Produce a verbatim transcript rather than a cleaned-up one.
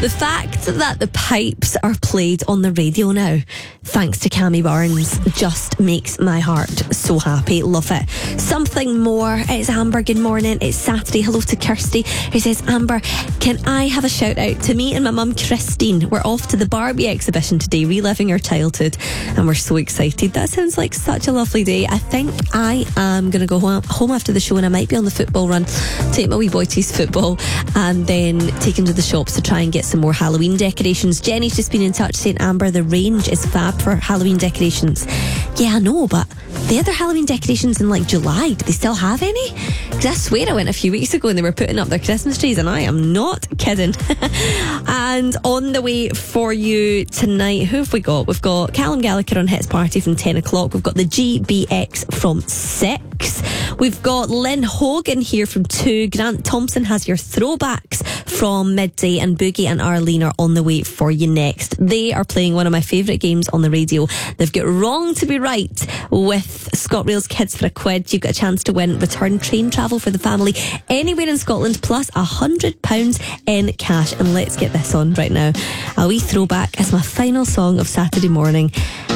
The fact that the pipes are played on the radio now, thanks to Cammy Barnes, just makes my heart so happy. Love it. Something more. It's Amber. Good morning. It's Saturday. Hello to Kirsty, who says, Amber, can I have a shout out to me and my mum Christine? We're off to the Barbie exhibition today, reliving our childhood, and we're so excited. That sounds like such a lovely day. I think I am going to go home after the show, and I might be on the football run, take my wee boy to his football, and then take him to the shops to try and get some more Halloween decorations. Jenny's just been in touch saying, Amber, the range is fab for Halloween decorations. Yeah, I know, but the other Halloween decorations in like July, do they still have any? Because I swear I went a few weeks ago and they were putting up their Christmas trees, and I am not kidding. And on the way for you tonight, who have we got? We've got Callum Gallagher on Hits Party from ten o'clock. We've got the G B X from six. We've got Lynn Hogan here from two. Grant Thompson has your throwbacks from midday, and Boogie and Arlene are on the way for you next. They are playing one of my favourite games on the radio. They've got Wrong to be Right with ScotRail's Kids for a Quid. You've got a chance to win return train travel for the family anywhere in Scotland, plus a hundred pounds in cash. And let's get this on right now. A wee throwback as my final song of Saturday morning.